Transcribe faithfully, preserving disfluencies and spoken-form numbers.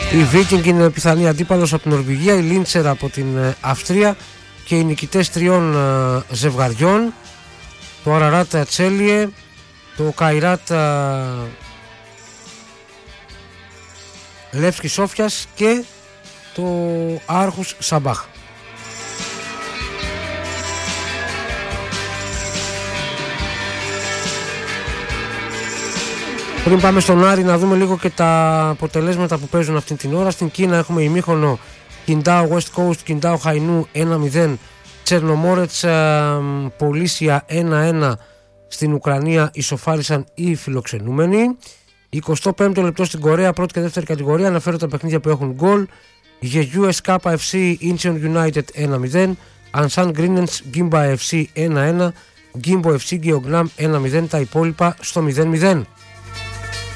Η Viking είναι πιθανή αντίπαλος από την Νορβηγία, η Λίντσερ από την Αυστρία και οι νικητές τριών ζευγαριών, το Αραράτ Τσέλιε, το Καϊράτ Λεύσκι Σόφιας και το Άρχους Σαμπάχ. Πριν πάμε στον Άρη να δούμε λίγο και τα αποτελέσματα που παίζουν αυτή την ώρα. Στην Κίνα έχουμε ημίχρονο Κιντάο West Coast, Κιντάο Χαϊνού ένα μηδέν, Τσερνομόρετς Πολίσια ένα ένα. Στην Ουκρανία ισοφάρισαν οι φιλοξενούμενοι. εικοστό πέμπτο λεπτό στην Κορέα, πρώτη και δεύτερη κατηγορία. Αναφέρω τα παιχνίδια που έχουν γκολ. Γεγιού ες κέι εφ σι Incheon United ένα μηδέν, Ansan Greenens Gimba εφ σι ένα ένα, Gimbo εφ σι Gyeongnam ένα μηδέν. Τα υπόλοιπα στο μηδέν μηδέν.